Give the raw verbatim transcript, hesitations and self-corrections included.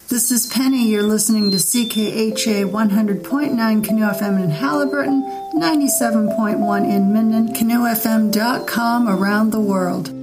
This is Penny. You're listening to C K H A one hundred point nine Canoe F M in Haliburton, ninety-seven point one in Minden, canoe f m dot com around the world.